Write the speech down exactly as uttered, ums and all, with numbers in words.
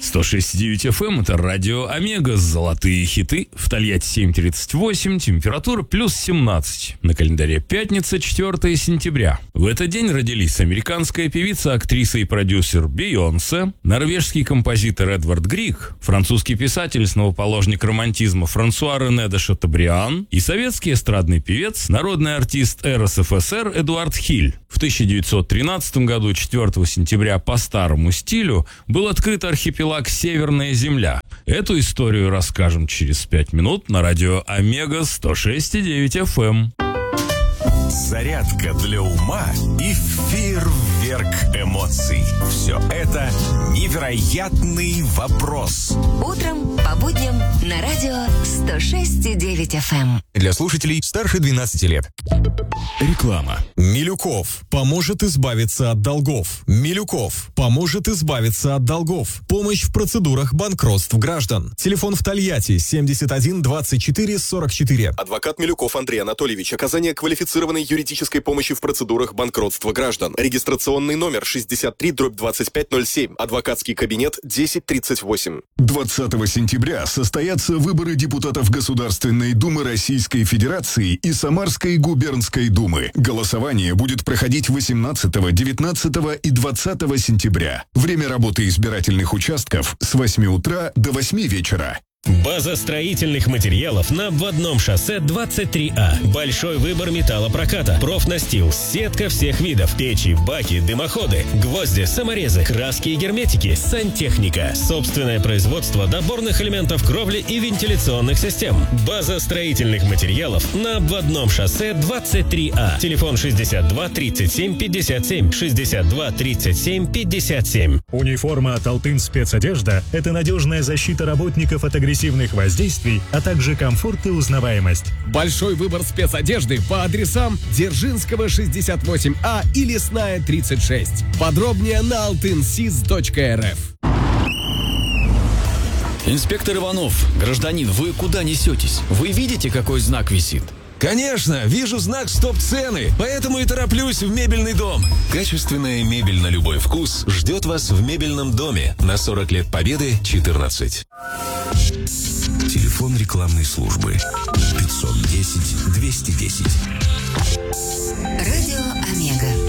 сто шесть и девять эф эм — это радио Омега, золотые хиты. В Тольятти семь тридцать восемь, температура плюс семнадцать. На календаре пятница, четвёртое сентября. В этот день родились американская певица, актриса и продюсер Бейонсе, норвежский композитор Эдвард Григ, французский писатель, основоположник романтизма Франсуа Рене де Шатабриан и советский эстрадный певец, народный артист эр эс эф эс эр Эдуард Хиль. В тысяча девятьсот тринадцатом году, четвёртого сентября, по старому стилю, был открыт архипелаг «Северная земля». Эту историю расскажем через пять минут на радио Омега сто шесть и девять эф эм. Зарядка для ума и фейерверк эмоций. Все это невероятный вопрос. Утром по будням на радио сто шесть и девять эф эм. Для слушателей старше двенадцати лет. Реклама. Милюков поможет избавиться от долгов. Милюков поможет избавиться от долгов. Помощь в процедурах банкротств граждан. Телефон в Тольятти семьдесят один двадцать четыре сорок четыре. Адвокат Милюков Андрей Анатольевич. Оказание квалифицированной юридической помощи в процедурах банкротства граждан. Регистрационный номер шестьдесят три дробь двадцать пять ноль семь. Адвокатский кабинет десять тридцать восемь. двадцатого сентября состоятся выборы депутатов Государственной Думы Российской Федерации и Самарской губернской думы. Голосование будет проходить восемнадцатого, девятнадцатого и двадцатого сентября. Время работы избирательных участков с восьми утра до восьми вечера. База строительных материалов на обводном шоссе двадцать три А. Большой выбор металлопроката, профнастил, сетка всех видов, печи, баки, дымоходы, гвозди, саморезы, краски и герметики, сантехника, собственное производство доборных элементов кровли и вентиляционных систем. База строительных материалов на обводном шоссе двадцать три А. Телефон шестьдесят два тридцать семь пятьдесят семь, шестьдесят два тридцать семь пятьдесят семь. Униформа от Алтын спецодежда – это надежная защита работников от агрессивных агрессивных воздействий, а также комфорт и узнаваемость. Большой выбор спецодежды по адресам Дзержинского шестьдесят восемь А и Лесная тридцать шесть. Подробнее на алтынсиз точка эр эф. Инспектор Иванов, гражданин, вы куда несетесь? Вы видите, какой знак висит? Конечно, вижу знак «Стоп-цены», поэтому и тороплюсь в мебельный дом. Качественная мебель на любой вкус ждет вас в мебельном доме на сорок лет Победы, четырнадцать. Телефон рекламной службы пятьсот десять двести десять. Радио Омега.